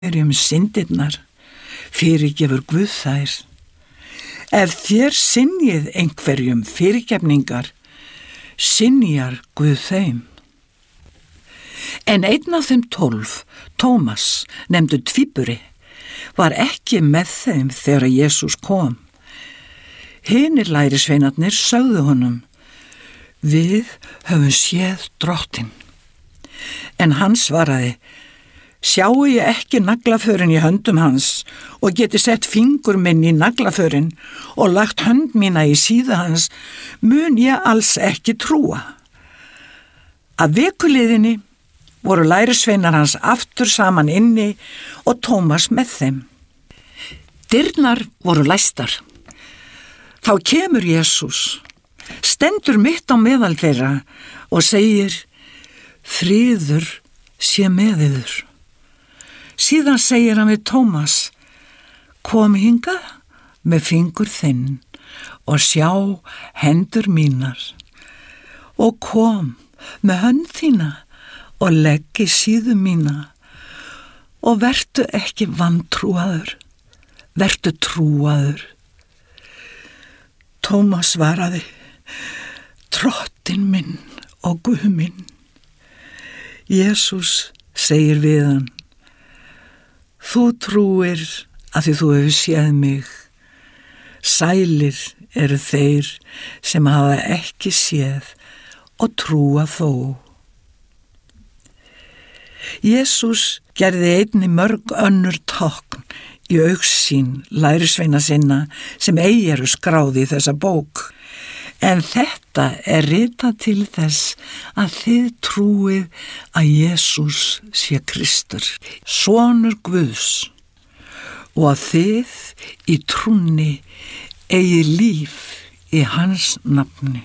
syndirnar, fyrirgefur Guð þær. Ef þér synjið einhverjum fyrirgefningar, synjar Guð þeim. En einn af þeim 12, Tómas, nefndur Tvíburi, var ekki með þeim þegar Jesús kom. Hinir lærisveinarnir sögðu honum: Við höfum séð Drottinn. En hann svaraði: Sjáu ég ekki naglaförin í höndum hans og geti sett fingur minn í naglaförin og lagt hönd mína í síðu hans, mun ég alls ekki trúa. Að vikuliðinni voru lærisveinar hans aftur saman inni og Tómas með þeim. Dyrnar voru læstar. Þá kemur Jesús, stendur mitt á meðal þeirra og segir: Friður sé með yður. Síðan segir hann við Tómas: Kom hingað með fingur þinn og sjá hendur mínar, og kom með hönd þína og legg í síðu mína, og vertu ekki vantrúaður, vertu trúaður. Tómas svaraði: Drottinn minn og Guð minn. Jesús segir við hann: Þú trúir af því þú hefur séð mig. Sælir eru þeir sem hafa ekki séð og trúa þó. Jesús gerði einnig mörg önnur tákn í augsýn lærisveina sinna sem eigi eru skráð í þessa bók. En þetta er ritað til þess að þið trúið að Jesús sé Kristur, sonur Guðs, og að þið í trúnni eigi líf í hans nafni.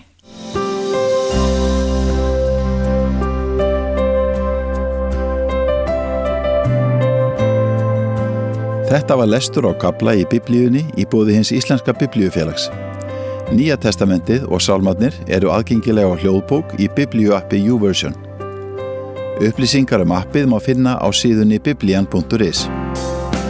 Þetta var lestur á kafla í Biblíunni í boði hins íslenska Biblíufélags. Nýja testamentið og sálmarnir eru aðgengilega á hljóðbók í Biblíuappi YouVersion. Upplýsingar appið má finna á síðunni biblian.is.